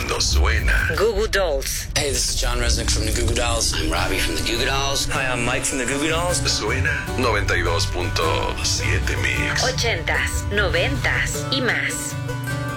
no suena. Goo Goo Dolls. Hey, this is John Resnick from the Goo Goo Dolls. I'm Robbie from the Goo Goo Dolls. Hi, I'm Mike from the Goo Goo Dolls. Suena 92.7 Mix. 80s, 90s y más.